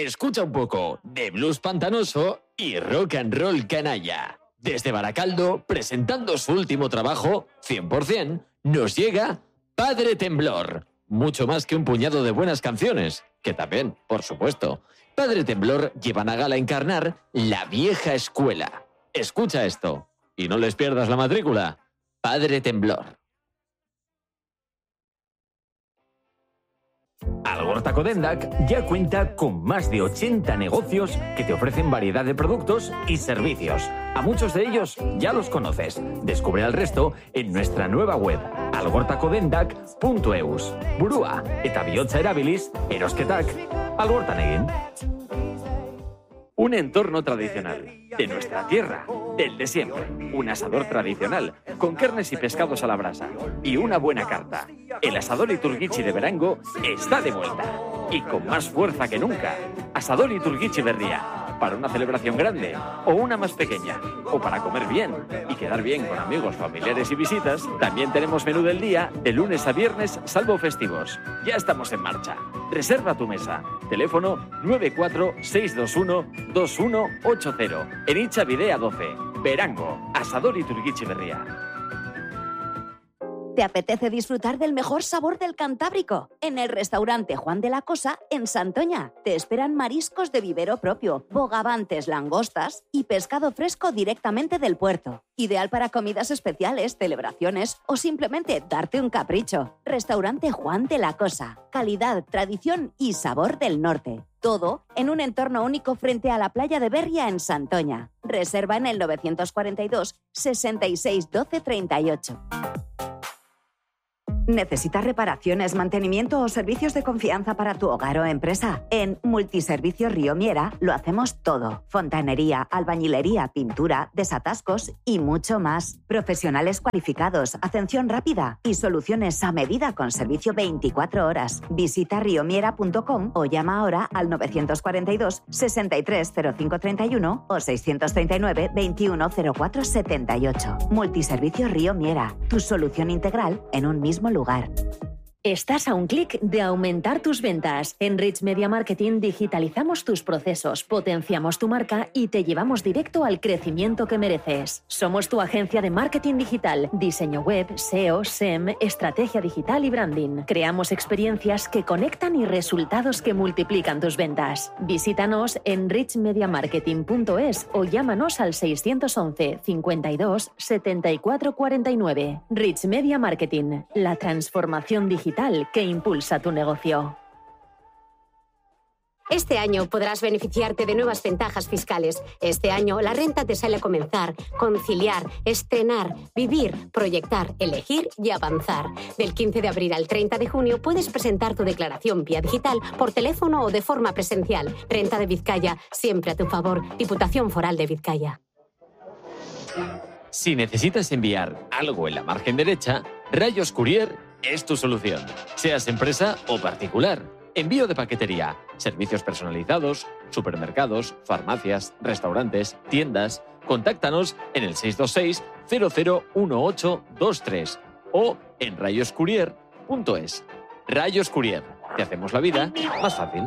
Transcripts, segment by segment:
escucha un poco de blues pantanoso y rock and roll canalla. Desde Baracaldo, presentando su último trabajo, 100%, nos llega Padre Temblor. Mucho más que un puñado de buenas canciones, que también, por supuesto. Padre Temblor llevan a gala encarnar la vieja escuela. Escucha esto y no les pierdas la matrícula. Padre Temblor. Algorta Codendac ya cuenta con más de 80 negocios que te ofrecen variedad de productos y servicios. A muchos de ellos ya los conoces. Descubre el resto en nuestra nueva web, algortacodendac.eus. Burua, eta bihotza erabiliz, erosketak, Algortanegin. Un entorno tradicional, de nuestra tierra, del de siempre. Un asador tradicional, con carnes y pescados a la brasa. Y una buena carta. El asador Iturguichi de Berango está de vuelta. Y con más fuerza que nunca. Asador Iturguichi Berria. Para una celebración grande, o una más pequeña. O para comer bien y quedar bien con amigos, familiares y visitas, también tenemos menú del día de lunes a viernes, salvo festivos. Ya estamos en marcha. Reserva tu mesa. Teléfono 946212180. En Itxabidea 12. Berango. Asador Iturguichi Berria. ¿Te apetece disfrutar del mejor sabor del Cantábrico? En el restaurante Juan de la Cosa, en Santoña, te esperan mariscos de vivero propio, bogavantes, langostas y pescado fresco directamente del puerto. Ideal para comidas especiales, celebraciones o simplemente darte un capricho. Restaurante Juan de la Cosa. Calidad, tradición y sabor del norte. Todo en un entorno único frente a la playa de Berria en Santoña. Reserva en el 942 66 12 38. ¿Necesitas reparaciones, mantenimiento o servicios de confianza para tu hogar o empresa? En Multiservicios Río Miera lo hacemos todo. Fontanería, albañilería, pintura, desatascos y mucho más. Profesionales cualificados, atención rápida y soluciones a medida con servicio 24 horas. Visita riomiera.com o llama ahora al 942 63 05 31 o 639 21 04 78. Multiservicios Río Miera, tu solución integral en un mismo lugar. Estás a un clic de aumentar tus ventas. En Rich Media Marketing digitalizamos tus procesos, potenciamos tu marca y te llevamos directo al crecimiento que mereces. Somos tu agencia de marketing digital, diseño web, SEO, SEM, estrategia digital y branding. Creamos experiencias que conectan y resultados que multiplican tus ventas. Visítanos en richmediamarketing.es o llámanos al 611 52 74 49. Rich Media Marketing, la transformación digital que impulsa tu negocio. Este año podrás beneficiarte de nuevas ventajas fiscales. Este año la renta te sale a comenzar, conciliar, estrenar, vivir, proyectar, elegir y avanzar. Del 15 de abril al 30 de junio puedes presentar tu declaración vía digital, por teléfono o de forma presencial. Renta de Vizcaya, siempre a tu favor. Diputación Foral de Vizcaya. Si necesitas enviar algo en la margen derecha, Rayos Courier es tu solución. Seas empresa o particular. Envío de paquetería, servicios personalizados, supermercados, farmacias, restaurantes, tiendas. Contáctanos en el 626 001823 o en rayoscourier.es. Rayos Courier. Te hacemos la vida más fácil.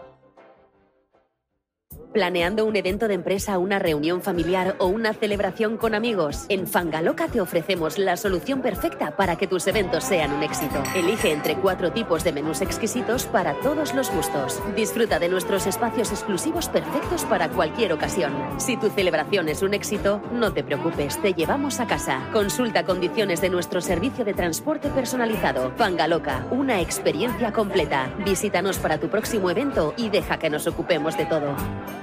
¿Planeando un evento de empresa, una reunión familiar o una celebración con amigos? En Fangaloca te ofrecemos la solución perfecta para que tus eventos sean un éxito. Elige entre 4 tipos de menús exquisitos para todos los gustos. Disfruta de nuestros espacios exclusivos perfectos para cualquier ocasión. Si tu celebración es un éxito, no te preocupes, te llevamos a casa. Consulta condiciones de nuestro servicio de transporte personalizado. Fangaloca, una experiencia completa. Visítanos para tu próximo evento y deja que nos ocupemos de todo.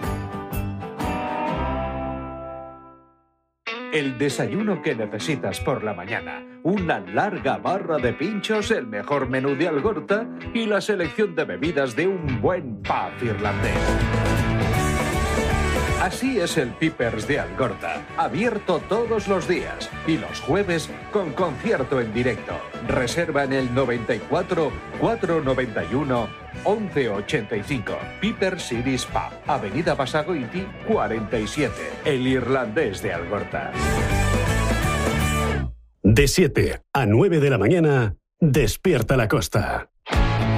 El desayuno que necesitas por la mañana, una larga barra de pinchos, el mejor menú de Algorta y la selección de bebidas de un buen pub irlandés. Así es el Pipers de Algorta, abierto todos los días y los jueves con concierto en directo. Reserva en el 94 491 1185. Piper Cities Pub, Avenida Basagoiti 47, el irlandés de Algorta. De 7 a 9 de la mañana, Despierta la Costa.